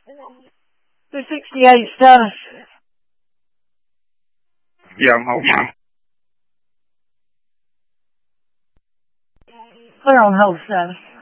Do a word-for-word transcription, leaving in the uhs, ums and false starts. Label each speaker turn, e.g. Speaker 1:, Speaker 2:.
Speaker 1: The sixty-eight stars.
Speaker 2: Yeah, I'm hold now.
Speaker 1: We're on hold, sir.